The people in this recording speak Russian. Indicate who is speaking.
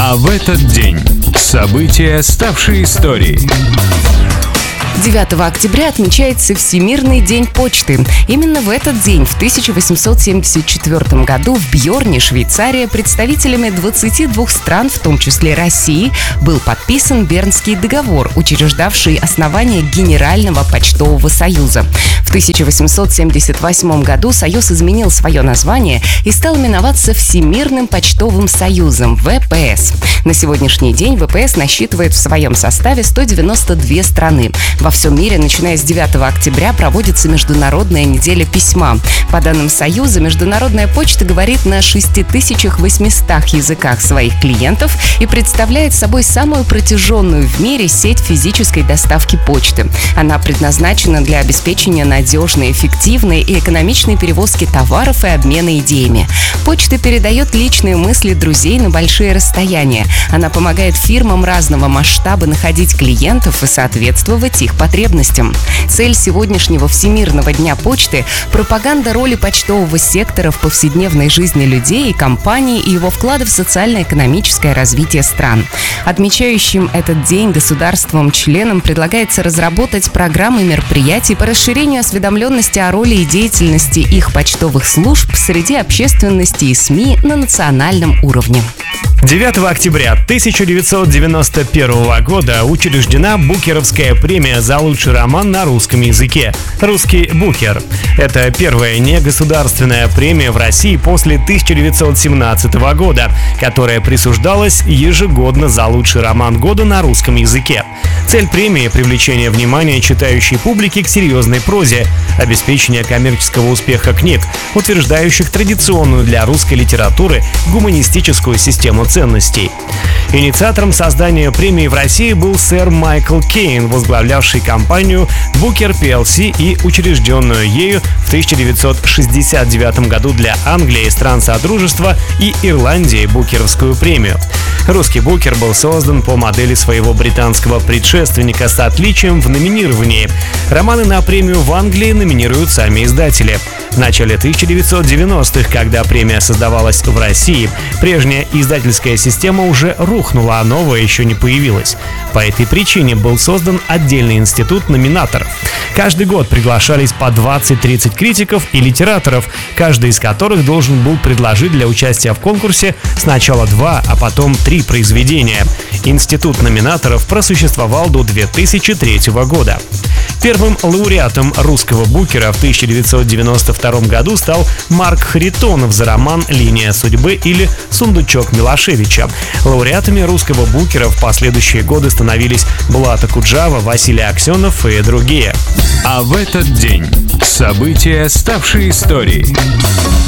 Speaker 1: А в этот день события, ставшие историей.
Speaker 2: 9 октября отмечается Всемирный день почты. Именно в этот день, в 1874 году, в Бьорне, Швейцария, представителями 22 стран, в том числе России, был подписан Бернский договор, учреждавший основание Генерального почтового союза. В 1878 году союз изменил свое название и стал именоваться Всемирным почтовым союзом, ВПС. На сегодняшний день ВПС насчитывает в своем составе 192 страны. Во всем мире, начиная с 9 октября, проводится Международная неделя письма. По данным Союза, Международная почта говорит на 6800 языках своих клиентов и представляет собой самую протяженную в мире сеть физической доставки почты. Она предназначена для обеспечения надежной, эффективной и экономичной перевозки товаров и обмена идеями. Почта передает личные мысли друзей на большие расстояния. Она помогает фирмам разного масштаба находить клиентов и соответствовать их потребностям. Цель сегодняшнего Всемирного дня почты – пропаганда роли почтового сектора в повседневной жизни людей и компаний и его вклада в социально-экономическое развитие стран. Отмечающим этот день государствам-членам предлагается разработать программы мероприятий по расширению осведомленности о роли и деятельности их почтовых служб среди общественности и СМИ на национальном уровне.
Speaker 3: 9 октября 1991 года учреждена Букеровская премия за лучший роман на русском языке «Русский Букер». Это первая негосударственная премия в России после 1917 года, которая присуждалась ежегодно за лучший роман года на русском языке. Цель премии – привлечение внимания читающей публики к серьезной прозе, обеспечение коммерческого успеха книг, утверждающих традиционную для русской литературы гуманистическую систему ценностей. Инициатором создания премии в России был сэр Майкл Кейн, возглавлявший компанию Booker PLC и учрежденную ею в 1969 году для Англии, стран Содружества и Ирландии Букеровскую премию. Русский Букер был создан по модели своего британского предшественника с отличием в номинировании. Романы на премию в Англии номинируют сами издатели. В начале 1990-х, когда премия создавалась в России, прежняя издательская система уже рухнула, а новая еще не появилась. По этой причине был создан отдельный институт номинаторов. Каждый год приглашались по 20-30 критиков и литераторов, каждый из которых должен был предложить для участия в конкурсе сначала 2, а потом 3 произведения. Институт номинаторов просуществовал до 2003 года. Первым лауреатом русского Букера в 1992 году стал Марк Харитонов за роман «Линия судьбы» или «Сундучок Милошевича». Лауреатами русского Букера в последующие годы становились Булат Акуджава, Василий Аксенов и другие.
Speaker 1: А в этот день события, ставшие историей.